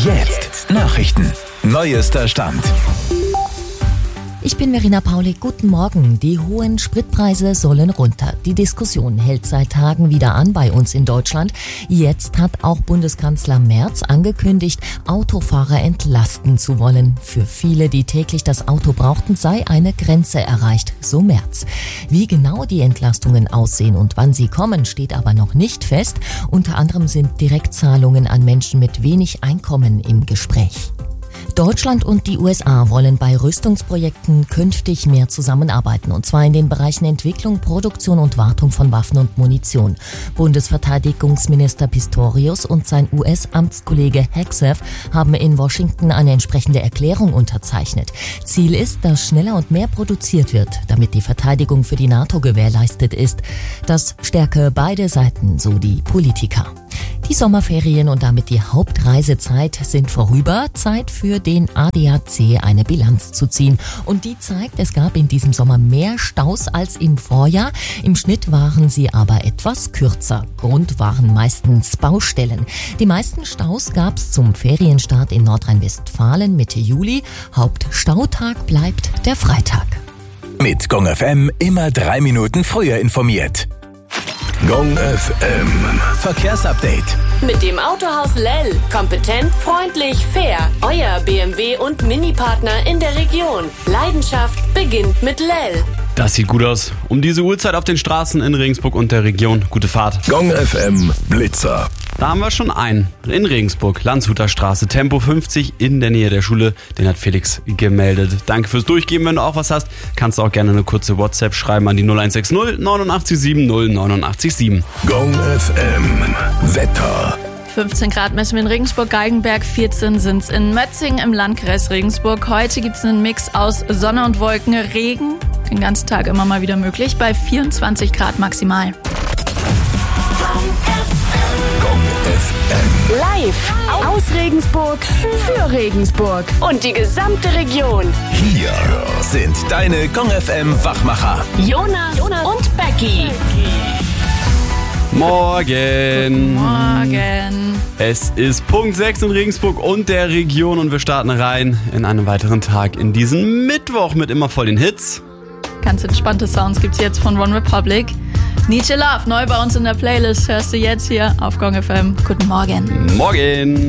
Jetzt Nachrichten. Neuester Stand. Ich bin Verena Paulik. Guten Morgen. Die hohen Spritpreise sollen runter. Die Diskussion hält seit Tagen wieder an bei uns in Deutschland. Jetzt hat auch Bundeskanzler Merz angekündigt, Autofahrer entlasten zu wollen. Für viele, die täglich das Auto brauchten, sei eine Grenze erreicht, so Merz. Wie genau die Entlastungen aussehen und wann sie kommen, steht aber noch nicht fest. Unter anderem sind Direktzahlungen an Menschen mit wenig Einkommen im Gespräch. Deutschland und die USA wollen bei Rüstungsprojekten künftig mehr zusammenarbeiten, und zwar in den Bereichen Entwicklung, Produktion und Wartung von Waffen und Munition. Bundesverteidigungsminister Pistorius und sein US-Amtskollege Hegseth haben in Washington eine entsprechende Erklärung unterzeichnet. Ziel ist, dass schneller und mehr produziert wird, damit die Verteidigung für die NATO gewährleistet ist. Das stärke beide Seiten, so die Politiker. Die Sommerferien und damit die Hauptreisezeit sind vorüber. Zeit für den ADAC, eine Bilanz zu ziehen. Und die zeigt, es gab in diesem Sommer mehr Staus als im Vorjahr. Im Schnitt waren sie aber etwas kürzer. Grund waren meistens Baustellen. Die meisten Staus gab es zum Ferienstart in Nordrhein-Westfalen Mitte Juli. Hauptstautag bleibt der Freitag. Mit Gong FM immer 3 Minuten früher informiert. Gong FM Verkehrsupdate. Mit dem Autohaus Lell. Kompetent, freundlich, fair. Euer BMW und Mini-Partner in der Region. Leidenschaft beginnt mit Lell. Das sieht gut aus. Um diese Uhrzeit auf den Straßen in Regensburg und der Region. Gute Fahrt. Gong FM Blitzer. Da haben wir schon einen. In Regensburg, Landshuter Straße, Tempo 50 in der Nähe der Schule. Den hat Felix gemeldet. Danke fürs Durchgeben. Wenn du auch was hast, kannst du auch gerne eine kurze WhatsApp schreiben an die 0160 89 70 89 7. Gong FM Wetter. 15 Grad messen wir in Regensburg-Geigenberg, 14 sind's in Mötzing im Landkreis Regensburg. Heute gibt's einen Mix aus Sonne und Wolken, Regen, den ganzen Tag immer mal wieder möglich, bei 24 Grad maximal. Gong FM. Live aus Regensburg für Regensburg und die gesamte Region. Hier sind deine Gong FM Wachmacher. Jonas und Becky. Morgen. Morgen. Es ist Punkt 6 in Regensburg und der Region und wir starten rein in einen weiteren Tag in diesen Mittwoch mit immer voll den Hits. Ganz entspannte Sounds gibt's jetzt von One Republic. Need Your Love, neu bei uns in der Playlist, hörst du jetzt hier auf Gong FM. Guten Morgen. Morgen.